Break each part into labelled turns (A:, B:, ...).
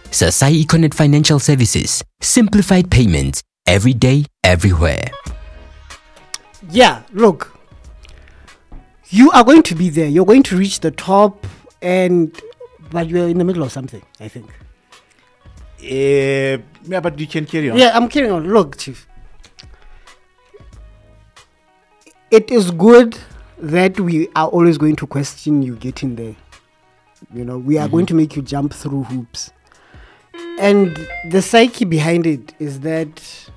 A: Sasai Econet Financial Services. Simplified payments. Every day, everywhere.
B: Yeah, look. You are going to be there. You're going to reach the top, but you're in the middle of something, I think.
C: Yeah, but you can carry on.
B: Yeah, I'm carrying on. Look, Chief. It is good that we are always going to question you getting there. We are going to make you jump through hoops. And the psyche behind it is that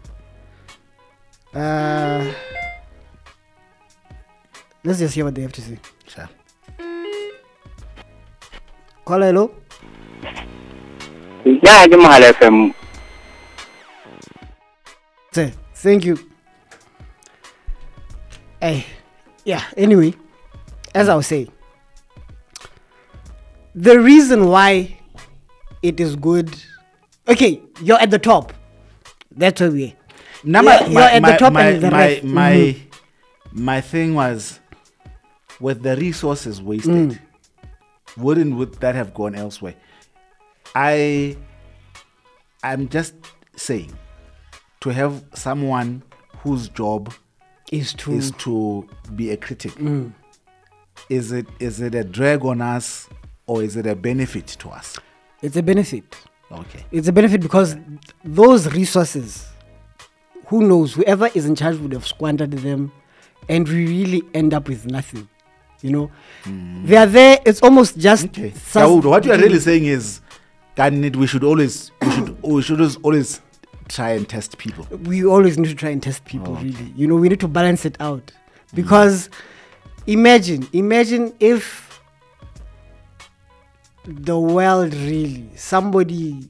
B: let's just hear what they have to say.
C: Sure.
B: Caller, hello?
D: Yeah, the Mahal FM.
B: Thank you. Anyway, as I was saying, the reason why it is good. Okay, you're at the top. That's where we are.
C: Now,
B: You're at the top and the rest.
C: My thing was, with the resources wasted, would that have gone elsewhere? I'm just saying, to have someone whose job is to be a critic, is it a drag on us or is it a benefit to us?
B: It's a benefit.
C: Okay.
B: It's a benefit because those resources, who knows, whoever is in charge would have squandered them and we really end up with nothing. They are there. It's almost just.
C: Okay. Dawood, what you are really saying is, we should always try and test people.
B: We always need to try and test people.
C: Okay.
B: Really, we need to balance it out because imagine if the world really somebody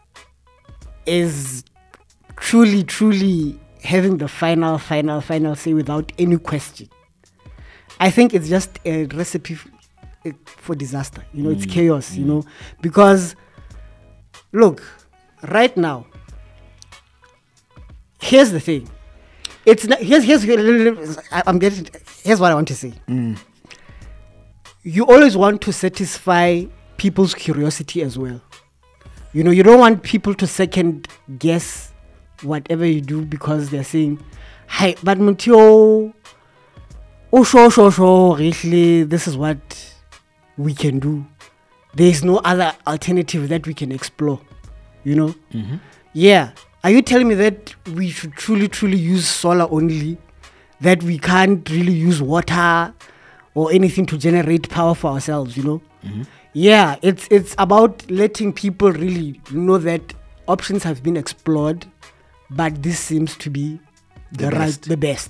B: is truly having the final say without any question. I think it's just a recipe for disaster. It's chaos. Because look, right now, here's the thing. It's not, here's what I want to say. You always want to satisfy people's curiosity as well. You don't want people to second guess whatever you do because they're saying, "Hi, but Mutio, really, this is what we can do. There is no other alternative that we can explore." Yeah. Are you telling me that we should truly use solar only? That we can't really use water or anything to generate power for ourselves, Yeah, it's about letting people really know that options have been explored, but this seems to be the best.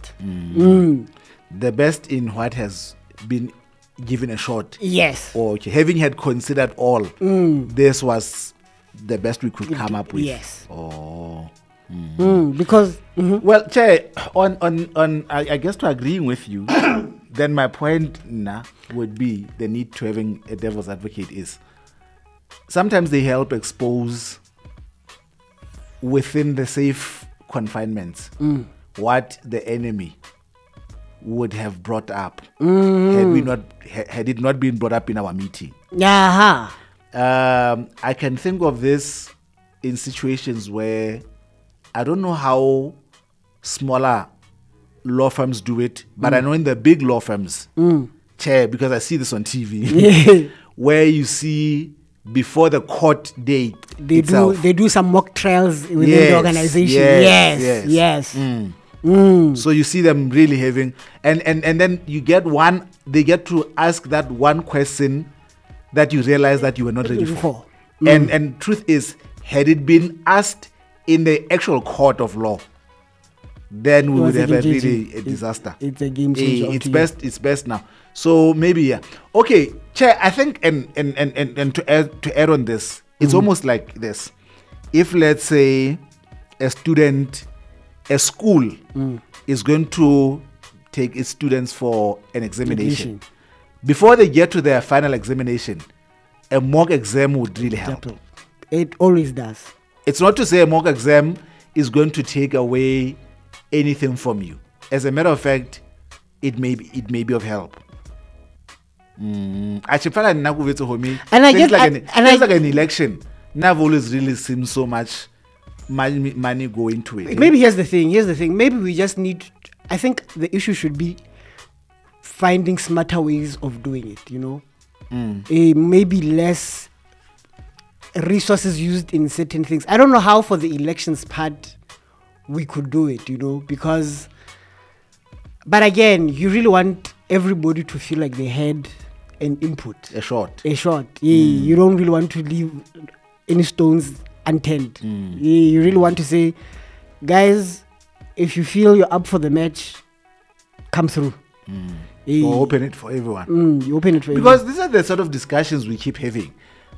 C: The best in what has been given a shot.
B: Yes.
C: Or having had considered all, this was the best we could come up with.
B: Yes.
C: Oh.
B: Because
C: well, Che, on I guess to agreeing with you, then my point would be the need to having a devil's advocate is sometimes they help expose within the safe confinements what the enemy would have brought up had it not been brought up in our meeting.
B: Yeah.
C: I can think of this in situations where I don't know how smaller law firms do it, but I know in the big law firms, because I see this on TV, where you see before the court date
B: they do some mock trials within the organization. Yes.
C: So you see them really having, and then they get to ask that one question that you realize that you were not ready for. And truth is, had it been asked in the actual court of law, then we would have had really a disaster.
B: It's a game changer.
C: It's best now. So maybe okay, Chair. I think and to add on this, it's almost like this. If let's say a school is going to take its students for an examination, before they get to their final examination, a mock exam would really help.
B: It always does.
C: It's not to say a mock exam is going to take away anything from you. As a matter of fact, it may be of help. And I get like an election. I've always really seen so much money go into it.
B: Maybe here's the thing. Maybe we just need. I think the issue should be finding smarter ways of doing it. Maybe less resources used in certain things. I don't know how for the elections part we could do it. Because. But again, you really want everybody to feel like they had an input.
C: A shot.
B: Yeah, you don't really want to leave any stones unturned. Yeah, you really want to say, guys, if you feel you're up for the match, come through.
C: Or open it for everyone.
B: You open it for
C: because these are the sort of discussions we keep having.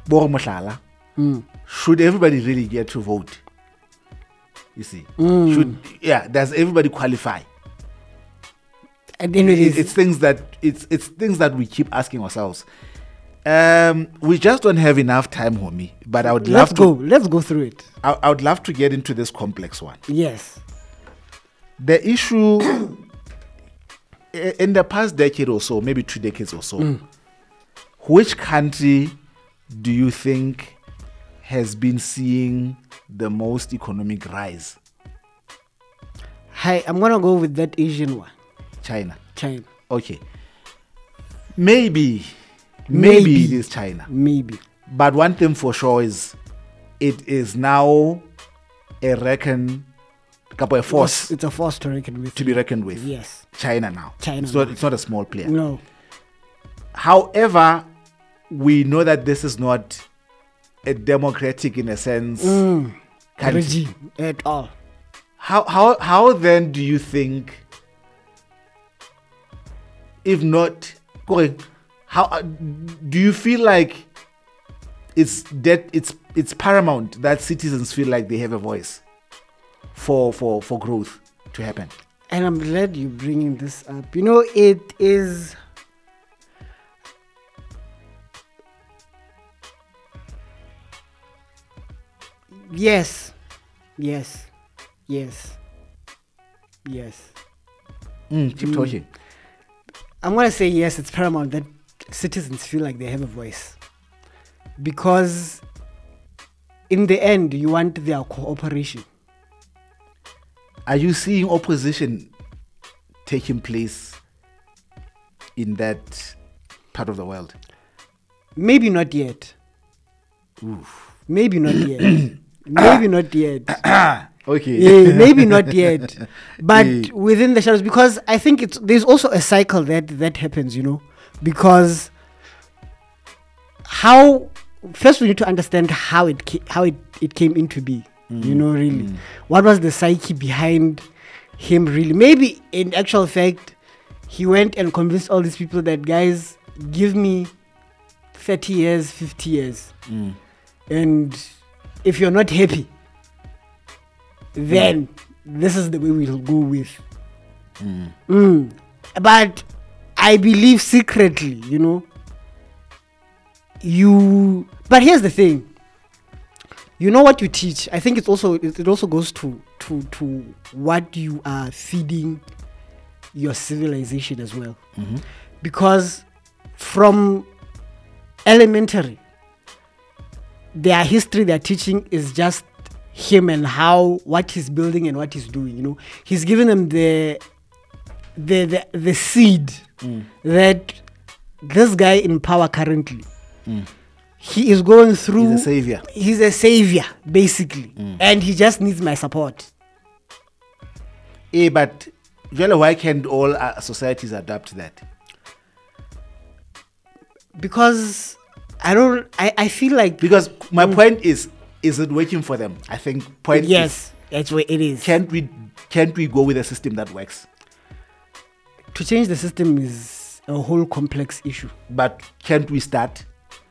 C: Should everybody really get to vote? You see, does everybody qualify?
B: And then
C: it's things that we keep asking ourselves. We just don't have enough time, homie. But I would love to.
B: Let's go through it.
C: I would love to get into this complex one.
B: Yes.
C: The issue in the past decade or so, maybe 2 decades or so, which country do you think has been seeing the most economic rise?
B: Hi, I'm gonna go with that Asian one.
C: China.
B: Okay.
C: Maybe it is China.
B: Maybe.
C: But one thing for sure is it is now a force.
B: It's a force to reckon with.
C: To be reckoned with.
B: Yes.
C: China now.
B: It's
C: not a small player.
B: No.
C: However, we know that this is not a democratic, in a sense, country.
B: Regime at all.
C: How then do you think? If not, how do you feel like it's paramount that citizens feel like they have a voice for growth to happen?
B: And I'm glad you're bringing this up. It is. Yes.
C: Keep talking.
B: I'm going to say yes, it's paramount that citizens feel like they have a voice. Because in the end, you want their cooperation.
C: Are you seeing opposition taking place in that part of the world?
B: Maybe not yet.
C: Oof.
B: Maybe not yet. Maybe not yet.
C: Okay.
B: Yeah, maybe not yet. But within the shadows, because I think there's also a cycle that happens, because first we need to understand how it came into be, really. What was the psyche behind him, really? Maybe in actual fact, he went and convinced all these people that, guys, give me 30 years, 50 years. And if you're not happy, then this is the way we'll go with. But I believe secretly, but here's the thing. What you teach, I think it also goes to what you are feeding your civilization as well. Because from elementary, their history, their teaching is just him and what he's building and what he's doing. He's given them the seed that this guy in power currently, he is going through. He's a savior, basically, and he just needs my support.
C: But why can't all societies adopt that?
B: Because I feel like,
C: because my point is it working for them? I think
B: that's where it is.
C: Can't we go with a system that works?
B: To change the system is a whole complex issue.
C: But can't we start?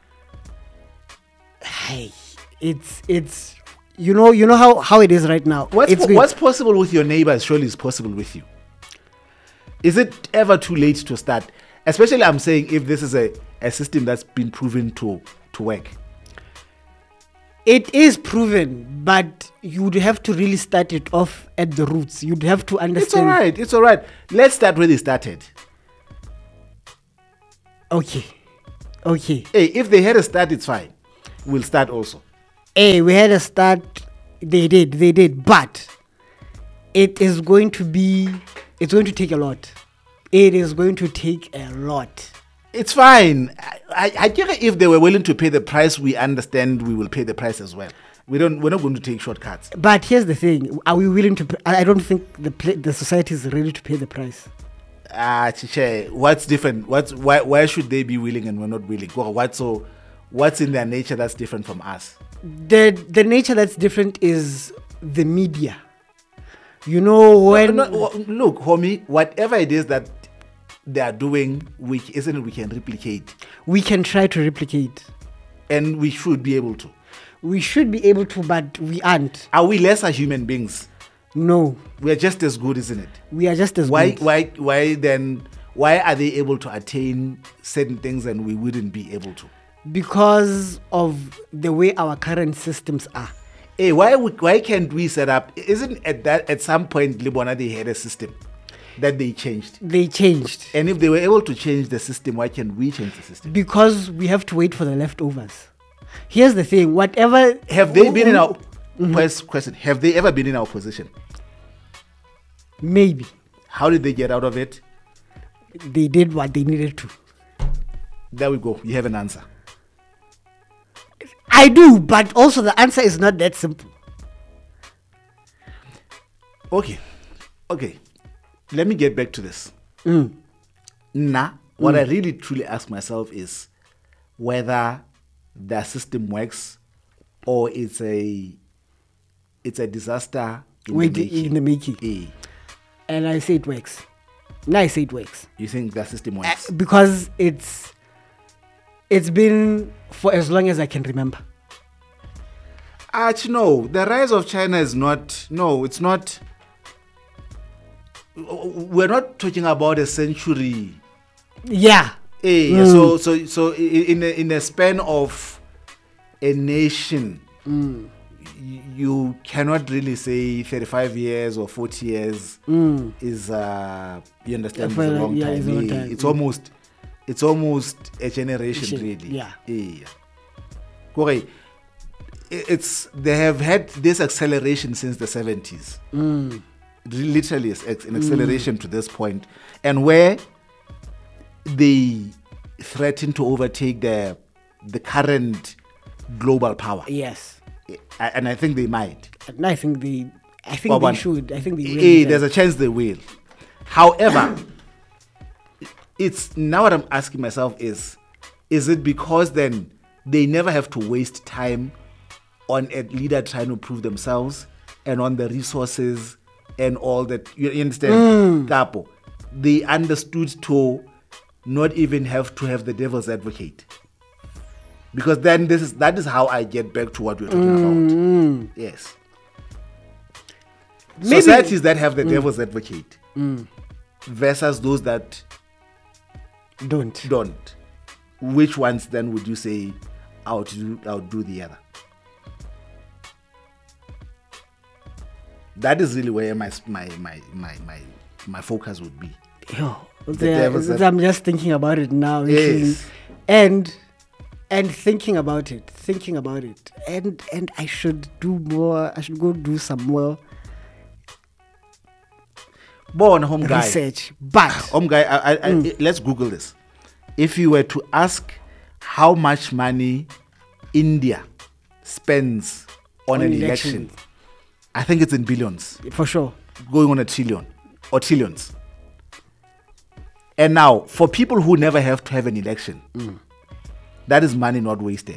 B: It's you know how it is right now.
C: What's possible with your neighbors surely is possible with you. Is it ever too late to start? Especially, I'm saying, if this is a system that's been proven to work.
B: It is proven, but you'd have to really start it off at the roots. You'd have to understand.
C: It's all right. Let's start where they started.
B: Okay.
C: Hey, if they had a start, it's fine. We'll start also.
B: Hey, we had a start. They did, but it's going to take a lot. It is going to take a lot.
C: It's fine. I think if they were willing to pay the price, we understand we will pay the price as well. We're not going to take shortcuts.
B: But here's the thing: are we willing to? I don't think the society is ready to pay the price.
C: Chiche, what's different? Why should they be willing and we're not willing? What's in their nature that's different from us?
B: The nature that's different is the media. You know when
C: look, homie, whatever it is that they are doing, we can replicate.
B: We can try to replicate.
C: And we should be able to.
B: We should be able to, but we aren't.
C: Are we lesser human beings?
B: No.
C: We are just as good, isn't it?
B: We are just as
C: good. Why then? Why are they able to attain certain things and we wouldn't be able to?
B: Because of the way our current systems are.
C: Hey, why can't we set up? Isn't at some point Libona they had a system that they changed?
B: They changed.
C: And if they were able to change the system, why can't we change the system?
B: Because we have to wait for the leftovers. Here's the thing: whatever
C: have they been in our question? Have they ever been in our position?
B: Maybe.
C: How did they get out of it?
B: They did what they needed to.
C: There we go. You have an answer.
B: I do, but also the answer is not that simple.
C: Okay. Let me get back to this. What I really truly ask myself is whether the system works or it's a disaster in the making.
B: And I say it works. No, I say it works.
C: You think the system works?
B: Because it's been for as long as I can remember.
C: No, the rise of China is not. No, it's not. We're not talking about a century.
B: Yeah.
C: So in a span of a nation, you cannot really say 35 years or 40 years is you understand, it's a long time. It's almost a generation, really.
B: Yeah.
C: Okay. They have had this acceleration since the 70s. Literally an acceleration to this point. And where they threaten to overtake the current global power.
B: Yes.
C: And I think they might.
B: And I think they should. I think they will.
C: There's a chance they will. However, it's now what I'm asking myself is it because then they never have to waste time on a leader trying to prove themselves and on the resources and all that? You understand? Capo. They understood to not even have to have the devil's advocate. Because then that is how I get back to what we're talking about. Yes. Maybe societies that have the devil's advocate versus those that don't. Which ones then would you say outdo the other? That is really where my focus would be.
B: I'm just thinking about it now.
C: Yes.
B: And thinking about it, and I should do more. I should go do some more
C: home guy
B: research. But
C: home guy, let's Google this. If you were to ask how much money India spends on an election, I think it's in billions.
B: For sure.
C: Going on a trillion or trillions. And now, for people who never have to have an election, that is money not wasted.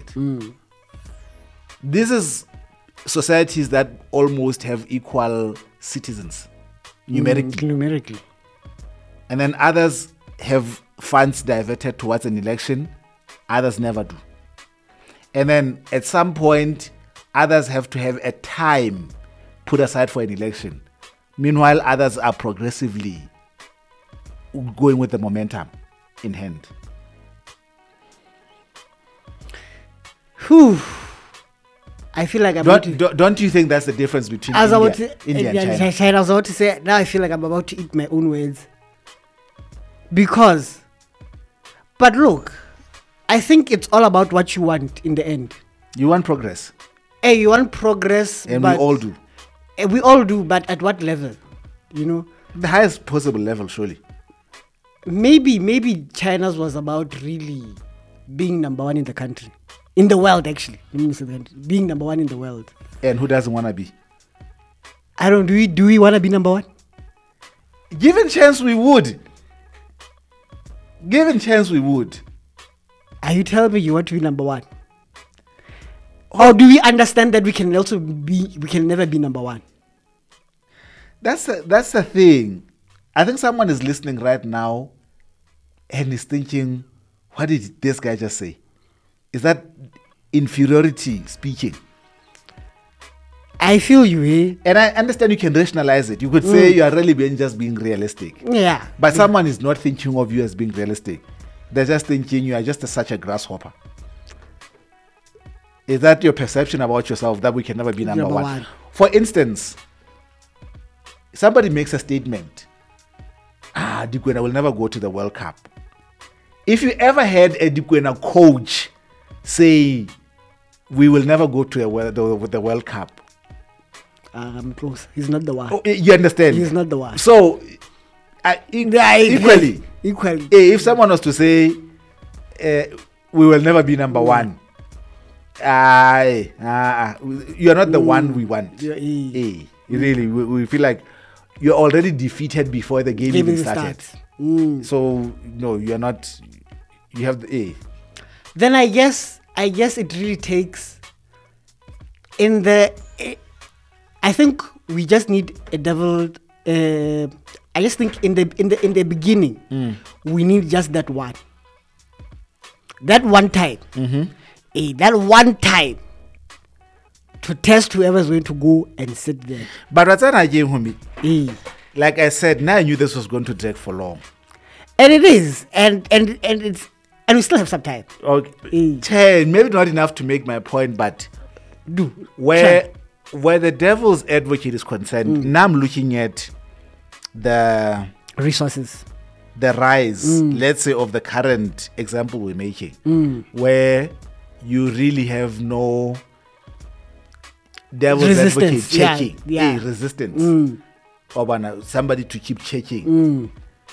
C: This is societies that almost have equal citizens, numerically. And then others have funds diverted towards an election, others never do. And then at some point, others have to have a time put aside for an election. Meanwhile, others are progressively going with the momentum in hand.
B: I feel like
C: don't you think that's the difference between India and China?
B: I was about to say, now I feel like I'm about to eat my own words. But look, I think it's all about what you want in the end.
C: You want progress?
B: Hey, you want progress,
C: And
B: but
C: we all do.
B: We all do, but at what level? You know,
C: The highest possible level, surely.
B: maybe China's was about really being number one in the country, in the world. Actually, let me say the country, being number one in the world.
C: And who doesn't want to be?
B: I don't. Do we want to be number one?
C: Given chance, we would. Given chance, we would.
B: Are you telling me you want to be number one? Or do we understand that we can never be number one?
C: That's the thing. I think someone is listening right now and is thinking, what did this guy just say? Is that inferiority speaking?
B: I feel you, eh?
C: And I understand you can rationalize it. You could say you are really just being realistic.
B: Yeah.
C: But someone is not thinking of you as being realistic. They're just thinking you are just such a grasshopper. Is that your perception about yourself, that we can never be number one? For instance, somebody makes a statement, Dikwena will never go to the World Cup. If you ever had a Dikwena coach say, we will never go to the World Cup,
B: I'm close. He's not the one.
C: oh, you understand?
B: He's not the one.
C: So, equally, if someone was to say, we will never be number one, you're not the one we want. Really, we feel like you're already defeated before the game even started. So, no, you're not. You have the A.
B: Then I guess it really takes I think we just need a devil. I just think in the beginning, we need just that one. That one time. That one time to test whoever's going to go and sit there.
C: But what's that game, homie? Like I said, now I knew this was going to drag for long.
B: And it is. And we still have some time.
C: Okay. Maybe not enough to make my point, but where the devil's advocate is concerned, now I'm looking at the
B: resources,
C: the rise, let's say, of the current example we're making, where you really have no devil's
B: resistance.
C: advocate checking,
B: resistance,
C: or somebody to keep checking.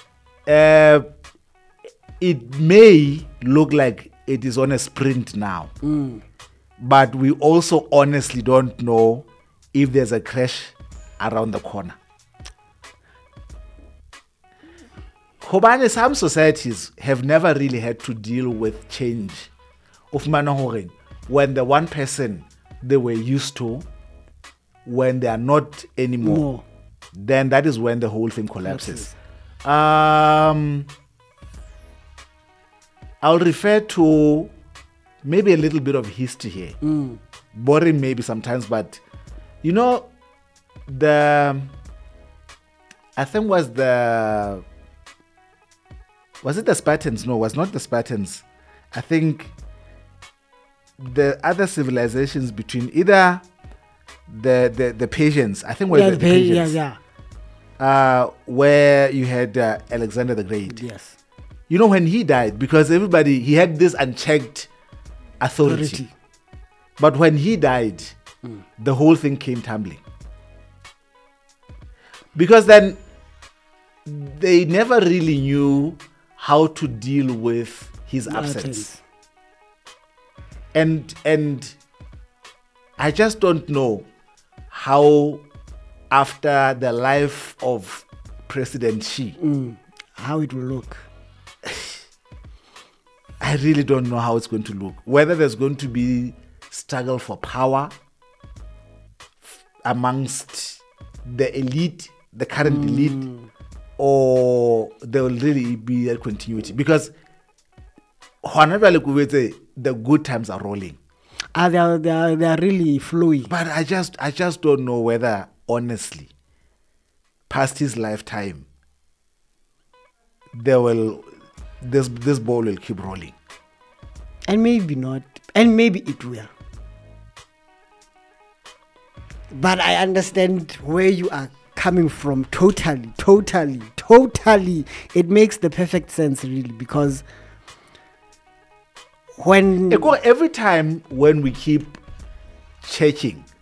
C: It may look like it is on a sprint now, but we also honestly don't know if there's a crash around the corner. Hobane, some societies have never really had to deal with change of Manahoring when the one person they were used to, when they are not anymore, then that is when the whole thing collapses. I'll refer to maybe a little bit of history here. Boring maybe sometimes, but you know, I think was it the Spartans? No, it was not the Spartans. I think the other civilizations between either the Persians, I think were the Persians. Where you had Alexander the Great.
B: Yes.
C: You know, when he died, because he had this unchecked authority. But when he died, the whole thing came tumbling. Because then they never really knew how to deal with his absence. And I just don't know how, after the life of President Xi,
B: how it will look.
C: I really don't know how it's going to look. Whether there's going to be struggle for power amongst the elite, the current elite, or there will really be a continuity. Because the good times are rolling.
B: They are really flowing.
C: But I just don't know whether, honestly, past his lifetime, this ball will keep rolling.
B: And maybe not. And maybe it will. But I understand where you are coming from totally. It makes the perfect sense, really, because every
C: time when we keep checking